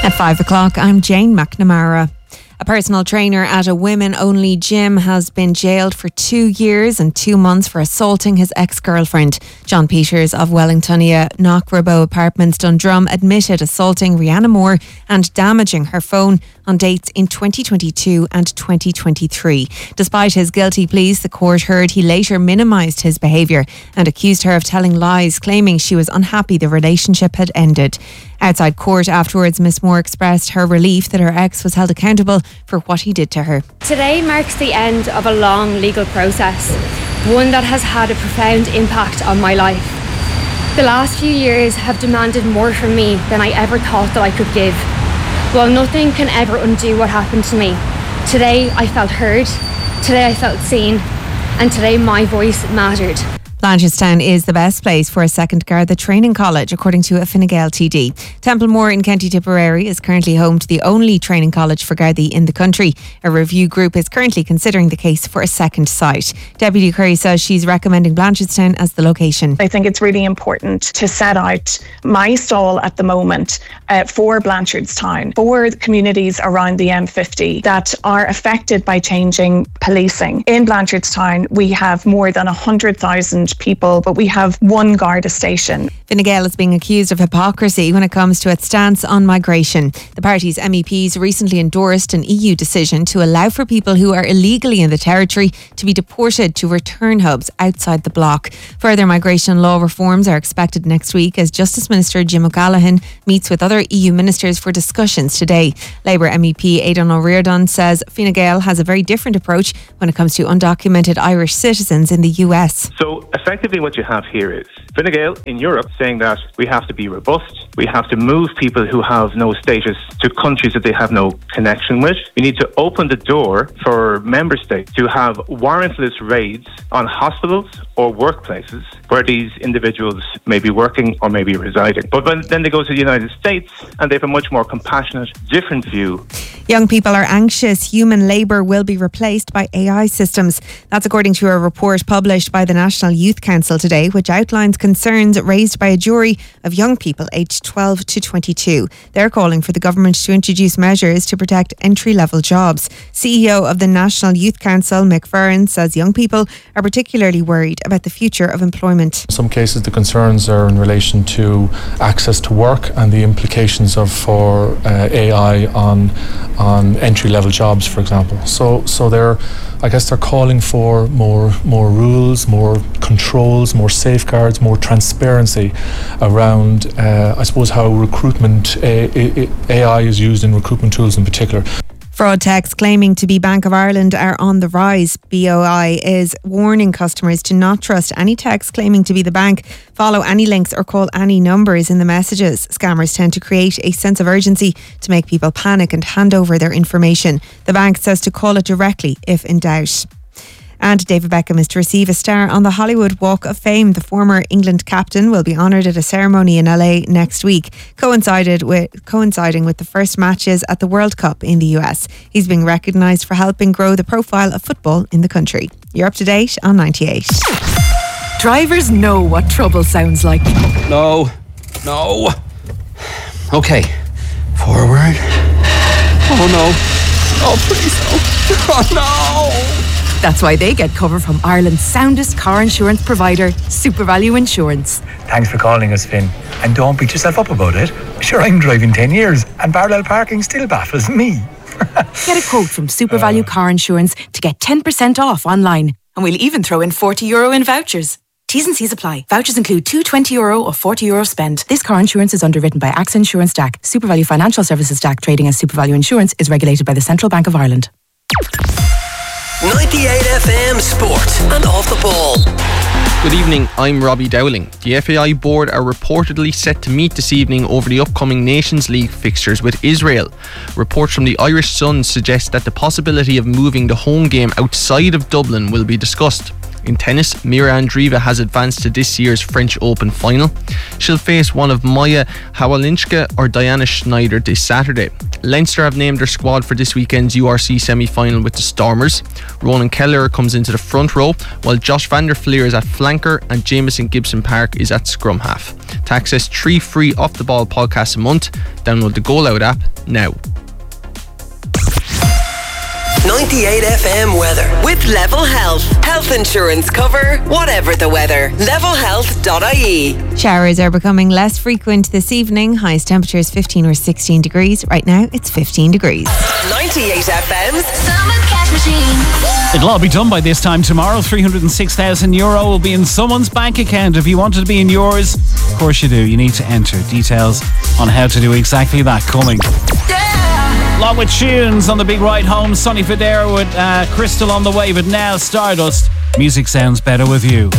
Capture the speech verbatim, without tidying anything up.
At five o'clock, I'm Jane McNamara. A personal trainer at a women-only gym has been jailed for two years and two months for assaulting his ex-girlfriend. John Peters of Wellingtonia Knockrabo Apartments, Dundrum, admitted assaulting Rihanna Moore and damaging her phone on dates in twenty twenty-two and twenty twenty-three. Despite his guilty pleas, the court heard he later minimised his behaviour and accused her of telling lies, claiming she was unhappy the relationship had ended. Outside court afterwards, Miss Moore expressed her relief that her ex was held accountable for what he did to her. Today marks the end of a long legal process, one that has had a profound impact on my life. The last few years have demanded more from me than I ever thought that I could give. While nothing can ever undo what happened to me, today I felt heard, today I felt seen, and today my voice mattered. Blanchardstown is the best place for a second Garda training college, according to a Fine Gael T D. Templemore in County Tipperary is currently home to the only training college for Gardaí in the country. A review group is currently considering the case for a second site. Deputy Curry says she's recommending Blanchardstown as the location. I think it's really important to set out my stall at the moment uh, for Blanchardstown, for the communities around the M fifty that are affected by changing policing. In Blanchardstown, we have more than one hundred thousand people, but we have one Garda station. Fine Gael is being accused of hypocrisy when it comes to its stance on migration. The party's M E Ps recently endorsed an E U decision to allow for people who are illegally in the territory to be deported to return hubs outside the bloc. Further migration law reforms are expected next week as Justice Minister Jim O'Callaghan meets with other E U ministers for discussions today. Labour M E P Aidan O'Riordan says Fine Gael has a very different approach when it comes to undocumented Irish citizens in the U S. So effectively what you have here is Fine Gael in Europe saying that we have to be robust, we have to move people who have no status to countries that they have no connection with. We need to open the door for member states to have warrantless raids on hospitals or workplaces where these individuals may be working or may be residing. But when, then they go to the United States and they have a much more compassionate, different view. Young people are anxious human labour will be replaced by A I systems. That's according to a report published by the National Youth Council today, which outlines concerns raised by a jury of young people aged twelve to twenty-two. They're calling for the government to introduce measures to protect entry-level jobs. C E O of the National Youth Council, Mick Fearon, says young people are particularly worried about the future of employment. In some cases the concerns are in relation to access to work and the implications of for uh, A I on on entry-level jobs, for example. So so they're I guess they're calling for more more rules, more controls, more safeguards, more transparency around, uh, I suppose, how recruitment, A I is used in recruitment tools in particular. Fraud texts claiming to be Bank of Ireland are on the rise. B O I is warning customers to not trust any texts claiming to be the bank, follow any links or call any numbers in the messages. Scammers tend to create a sense of urgency to make people panic and hand over their information. The bank says to call it directly if in doubt. And David Beckham is to receive a star on the Hollywood Walk of Fame. The former England captain will be honoured at a ceremony in L A next week, coincided with, coinciding with the first matches at the World Cup in the U S. He's being recognised for helping grow the profile of football in the country. You're up to date on ninety-eight. Drivers know what trouble sounds like. No, no. Okay, forward. Oh no. Oh please, no. Oh no. That's why they get cover from Ireland's soundest car insurance provider, SuperValue Insurance. Thanks for calling us, Finn. And don't beat yourself up about it. Sure, I'm driving ten years and parallel parking still baffles me. Get a quote from SuperValue uh. Car Insurance to get ten percent off online. And we'll even throw in forty euro in vouchers. T's and C's apply. Vouchers include two twenty euro or forty euro spend. This car insurance is underwritten by A X A Insurance D A C. SuperValue Financial Services D A C, trading as SuperValue Insurance, is regulated by the Central Bank of Ireland. ninety-eight F M Sport and Off the Ball. Good evening, I'm Robbie Dowling. The F A I board are reportedly set to meet this evening over the upcoming Nations League fixtures with Israel. Reports from the Irish Sun suggest that the possibility of moving the home game outside of Dublin will be discussed. In tennis, Mira Andreeva has advanced to this year's French Open final. She'll face one of Maya Hawalinska or Diana Schneider this Saturday. Leinster have named their squad for this weekend's U R C semi-final with the Stormers. Ronan Keller comes into the front row, while Josh van der Fleer is at flanker and Jameson Gibson Park is at scrum half. To access three free Off the Ball podcasts a month, download the Goal Out app now. ninety-eight F M weather with Level Health. Health insurance cover, whatever the weather. level health dot I E. Showers are becoming less frequent this evening. Highest temperatures fifteen or sixteen degrees. Right now it's fifteen degrees. ninety-eight F M's Summer Cash Machine. It'll all be done by this time tomorrow. three hundred six thousand euro will be in someone's bank account. If you want it to be in yours, of course you do. You need to enter details on how to do exactly that coming. Along with tunes on the big ride home, Sonny Fodera with uh, Crystal on the way, but now Stardust. Music sounds better with you.